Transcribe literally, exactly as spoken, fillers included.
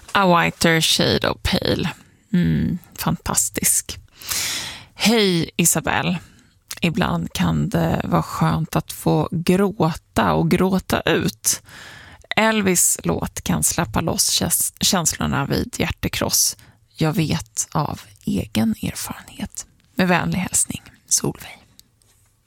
A Whiter Shade of Pale. Mm, fantastisk. Hej Isabelle. Ibland kan det vara skönt att få gråta och gråta ut. Elvis låt kan släppa loss känslorna vid hjärtekross. Jag vet av egen erfarenhet. Med vänlig hälsning, Solveig.